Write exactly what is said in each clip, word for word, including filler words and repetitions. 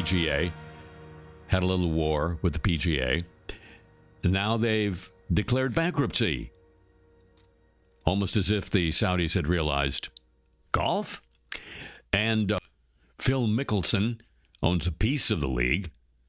P G A, had a little war with the P G A. Now they've declared bankruptcy, almost as if the Saudis had realized golf. And uh, Phil Mickelson owns a piece of the league,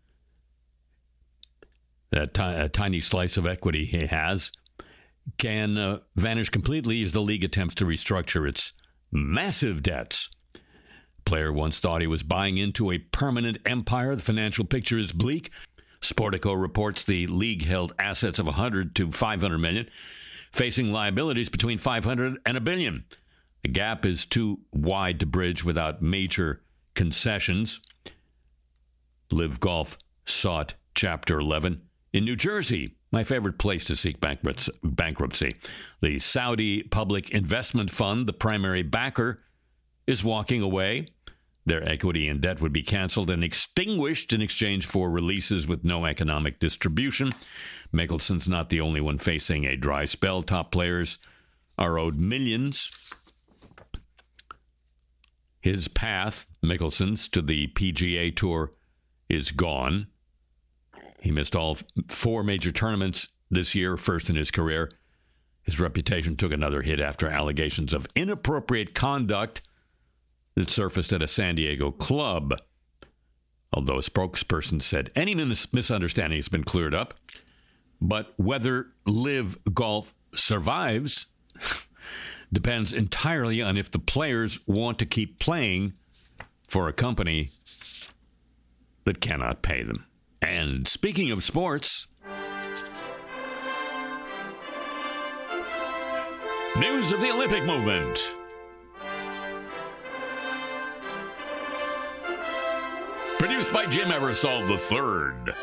a, t- a tiny slice of equity he has, can uh, vanish completely as the league attempts to restructure its massive debts. Player once thought he was buying into a permanent empire. The financial picture is bleak. Sportico reports the league held assets of one hundred to five hundred million, facing liabilities between five hundred and a billion. The gap is too wide to bridge without major concessions. Live Golf sought Chapter eleven in New Jersey, my favorite place to seek bankruptcy. The Saudi Public Investment Fund, the primary backer, is walking away. Their equity and debt would be canceled and extinguished in exchange for releases with no economic distribution. Mickelson's not the only one facing a dry spell. Top players are owed millions. His path, Mickelson's, to the P G A Tour is gone. He missed all four major tournaments this year, first in his career. His reputation took another hit after allegations of inappropriate conduct that surfaced at a San Diego club. Although a spokesperson said any mis- misunderstanding has been cleared up. But whether Live Golf survives depends entirely on if the players want to keep playing for a company that cannot pay them. And speaking of sports, news of the Olympic movement. Produced by Jim Eversole the third.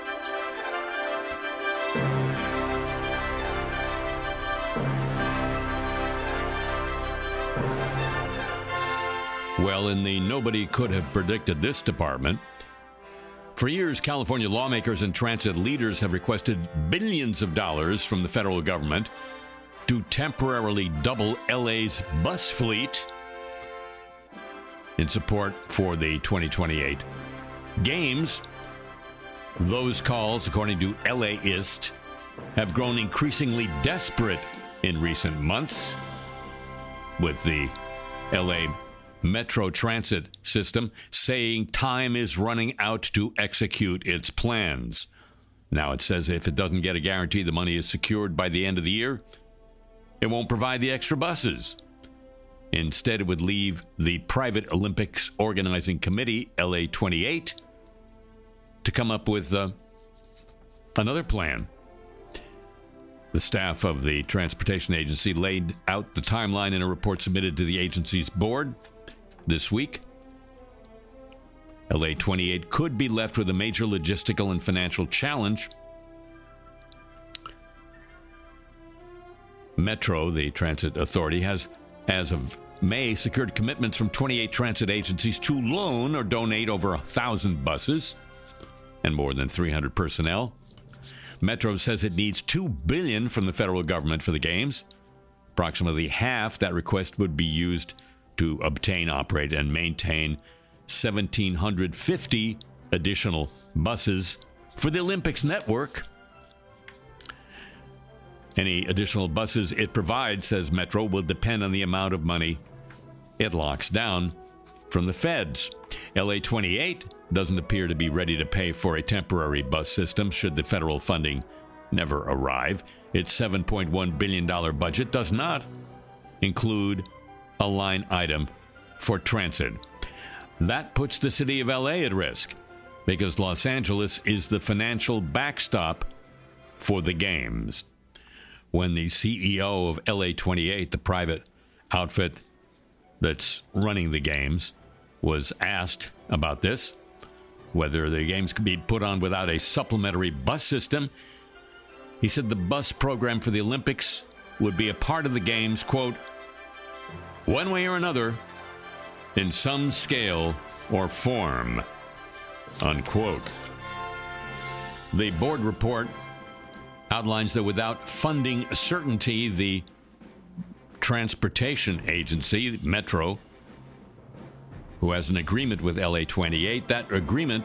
Well, in the nobody could have predicted this department, for years, California lawmakers and transit leaders have requested billions of dollars from the federal government to temporarily double L A's bus fleet in support for the twenty twenty-eight Games. Those calls, according to LAist, have grown increasingly desperate in recent months, with the L A Metro Transit System saying time is running out to execute its plans. Now it says if it doesn't get a guarantee the money is secured by the end of the year, it won't provide the extra buses. Instead, it would leave the Private Olympics Organizing Committee, L A twenty-eight, to come up with uh, another plan. The staff of the Transportation Agency laid out the timeline in a report submitted to the agency's board this week. L A twenty-eight could be left with a major logistical and financial challenge. Metro, the transit authority, has, as of May, secured commitments from twenty-eight transit agencies to loan or donate over one thousand buses and more than three hundred personnel. Metro says it needs two billion dollars from the federal government for the Games. Approximately half that request would be used to obtain, operate, and maintain one thousand seven hundred fifty additional buses for the Olympics network. Any additional buses it provides, says Metro, will depend on the amount of money it locks down from the feds. L A twenty-eight doesn't appear to be ready to pay for a temporary bus system should the federal funding never arrive. Its seven point one billion dollars budget does not include a line item for transit. That puts the city of L A at risk because Los Angeles is the financial backstop for the Games. When the C E O of L A twenty-eight, the private outfit that's running the Games, was asked about this, whether the Games could be put on without a supplementary bus system, he said the bus program for the Olympics would be a part of the Games, quote, one way or another, in some scale or form, unquote. The board report outlines that without funding certainty, the transportation agency, Metro, who has an agreement with L A twenty-eight, that agreement